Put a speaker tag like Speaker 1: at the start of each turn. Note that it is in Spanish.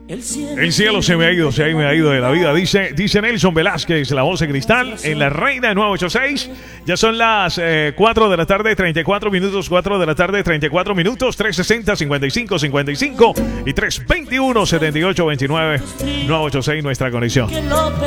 Speaker 1: El cielo se me ha ido de la vida, dice Nelson Velázquez, la voz de cristal, en La Reina de 986. Ya son las 4 de la tarde, 34 minutos, 4 de la tarde, 34 minutos, 360-55-55 y 321-7829, 986, nuestra conexión.